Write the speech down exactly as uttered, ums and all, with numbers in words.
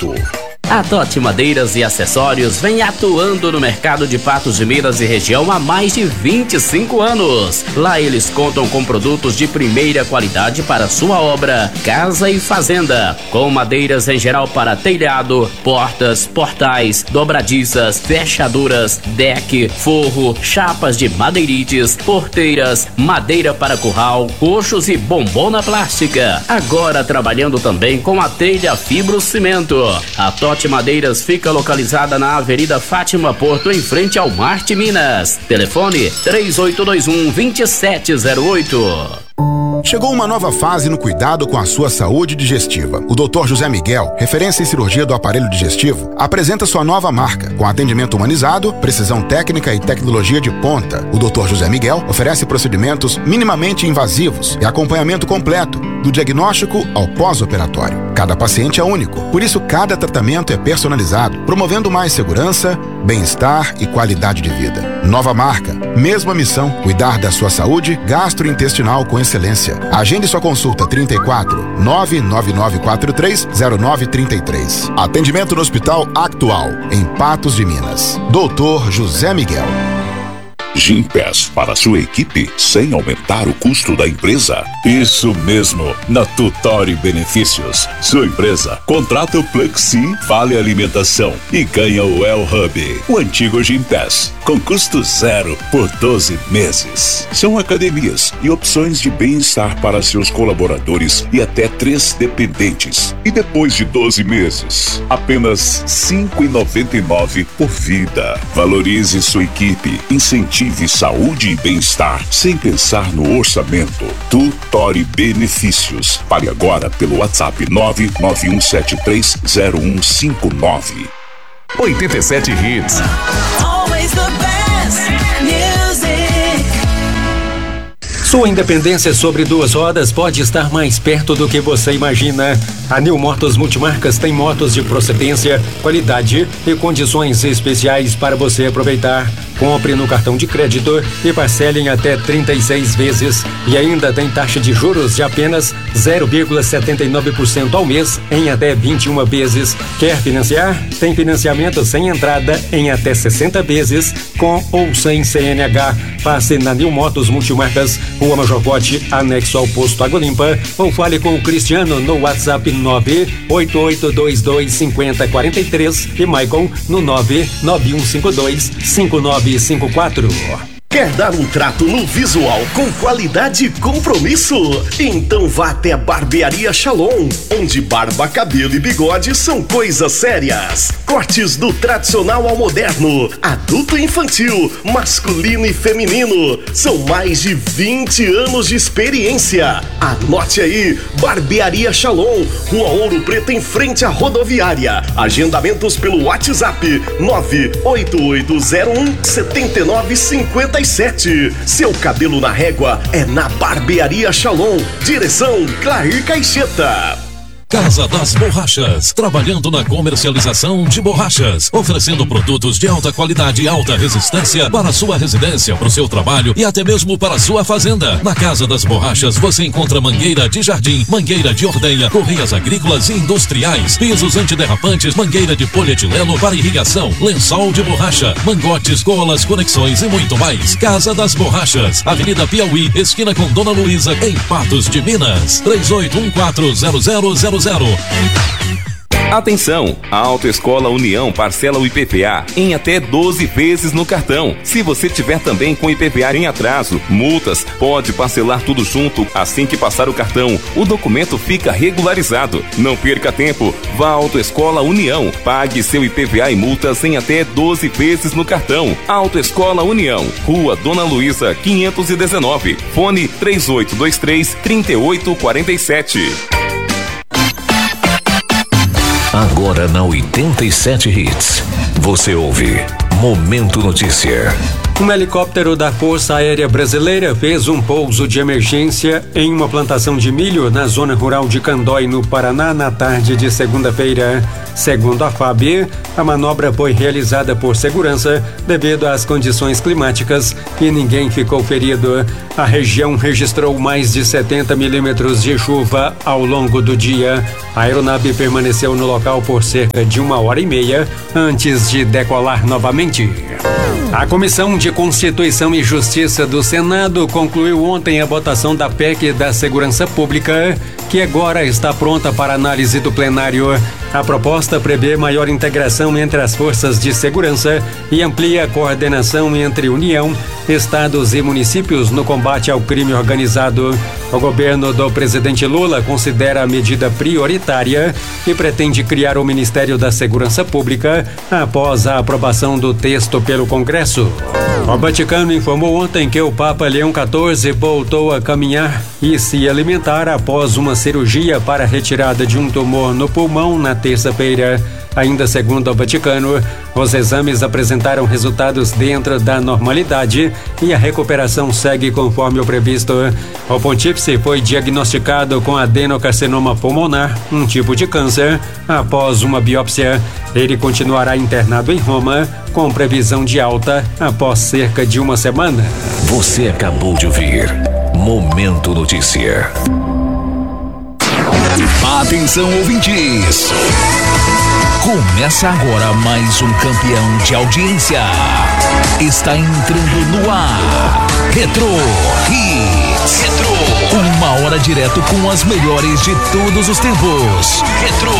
gosto. A Totti Madeiras e Acessórios vem atuando no mercado de Patos de Minas e região há mais de vinte e cinco anos. Lá eles contam com produtos de primeira qualidade para sua obra, casa e fazenda, com madeiras em geral para telhado, portas, portais, dobradiças, fechaduras, deck, forro, chapas de madeirites, porteiras, madeira para curral, coxos e bombona plástica. Agora trabalhando também com a telha fibrocimento. A Totti Madeiras fica localizada na Avenida Fátima Porto, em frente ao Marte Minas. Telefone três oito dois um, dois sete zero oito. Chegou uma nova fase no cuidado com a sua saúde digestiva. O doutor José Miguel, referência em cirurgia do aparelho digestivo, apresenta sua nova marca, com atendimento humanizado, precisão técnica e tecnologia de ponta. O doutor José Miguel oferece procedimentos minimamente invasivos e acompanhamento completo, do diagnóstico ao pós-operatório. Cada paciente é único, por isso cada tratamento é personalizado, promovendo mais segurança, bem-estar e qualidade de vida. Nova marca, mesma missão, cuidar da sua saúde gastrointestinal com excelência. Agende sua consulta trinta e quatro, nove nove nove quatro três, zero nove trinta e três. Atendimento no Hospital Actual, em Patos de Minas. doutor José Miguel. Gympass para sua equipe sem aumentar o custo da empresa? Isso mesmo, na Tutori Benefícios. Sua empresa contrata o Plexi, Vale Alimentação e ganha o El Hub, o antigo Gympass, com custo zero por doze meses. São academias e opções de bem-estar para seus colaboradores e até três dependentes. E depois de doze meses, apenas cinco reais e noventa e nove centavos por vida. Valorize sua equipe, incentive saúde e bem-estar sem pensar no orçamento. Tutori Benefícios. Fale agora pelo WhatsApp nove nove um sete três zero um cinco nove. oitenta e sete Hits. Always the best music. Sua independência sobre duas rodas pode estar mais perto do que você imagina. A New Motos Multimarcas tem motos de procedência, qualidade e condições especiais para você aproveitar. Compre no cartão de crédito e parcele em até trinta e seis vezes. E ainda tem taxa de juros de apenas zero vírgula setenta e nove por cento ao mês em até vinte e uma vezes. Quer financiar? Tem financiamento sem entrada em até sessenta vezes, com ou sem C N H. Passe na New Motos Multimarcas, Rua Major Bote, anexo ao posto Água Limpa, ou fale com o Cristiano no WhatsApp nove oito oito dois dois cinco zero quatro três e Michael no nove nove um cinco dois cinco nove cinco quatro. Quer dar um trato no visual com qualidade e compromisso? Então vá até a Barbearia Shalom, onde barba, cabelo e bigode são coisas sérias. Cortes do tradicional ao moderno, adulto e infantil, masculino e feminino. São mais de vinte anos de experiência. Anote aí, Barbearia Shalom, Rua Ouro Preto, em frente à rodoviária. Agendamentos pelo WhatsApp nove oito oito zero um sete nove cinco sete. Seu cabelo na régua é na Barbearia Shalom. Direção Clair Caixeta. Casa das Borrachas, trabalhando na comercialização de borrachas, oferecendo produtos de alta qualidade e alta resistência para sua residência, para o seu trabalho e até mesmo para a sua fazenda. Na Casa das Borrachas você encontra mangueira de jardim, mangueira de ordenha, correias agrícolas e industriais, pisos antiderrapantes, mangueira de polietileno para irrigação, lençol de borracha, mangotes, colas, conexões e muito mais. Casa das Borrachas, Avenida Piauí, esquina com Dona Luísa, em Patos de Minas. três oito um quatro zero zero zero zero. Atenção! A Autoescola União parcela o I P V A em até doze vezes no cartão. Se você tiver também com I P V A em atraso, multas, pode parcelar tudo junto assim que passar o cartão. O documento fica regularizado. Não perca tempo. Vá à Autoescola União. Pague seu I P V A e multas em até doze vezes no cartão. Autoescola União. Rua Dona Luísa, quinhentos e dezenove. Fone três oito dois três, três oito quatro sete. Agora na oitenta e sete Hits, você ouve Momento Notícia. Um helicóptero da Força Aérea Brasileira fez um pouso de emergência em uma plantação de milho na zona rural de Candói, no Paraná, na tarde de segunda-feira. Segundo a F A B, a manobra foi realizada por segurança devido às condições climáticas e ninguém ficou ferido. A região registrou mais de setenta milímetros de chuva ao longo do dia. A aeronave permaneceu no local por cerca de uma hora e meia antes de decolar novamente. A Comissão de Constituição e Justiça do Senado concluiu ontem a votação da P E C da Segurança Pública, que agora está pronta para análise do plenário. A proposta prevê maior integração entre as forças de segurança e amplia a coordenação entre União, estados e municípios no combate ao crime organizado. O governo do presidente Lula considera a medida prioritária e pretende criar o Ministério da Segurança Pública após a aprovação do texto pelo Congresso. O Vaticano informou ontem que o Papa Leão quatorze voltou a caminhar e se alimentar após uma cirurgia para a retirada de um tumor no pulmão na terça-feira. Ainda segundo o Vaticano, os exames apresentaram resultados dentro da normalidade e a recuperação segue conforme o previsto. O pontífice foi diagnosticado com adenocarcinoma pulmonar, um tipo de câncer, após uma biópsia. Ele continuará internado em Roma, com previsão de alta após cerca de uma semana. Você acabou de ouvir Momento Notícia. Atenção, ouvintes! Começa agora mais um campeão de audiência. Está entrando no ar. Retro Hits. Retro. Uma hora direto com as melhores de todos os tempos. Retro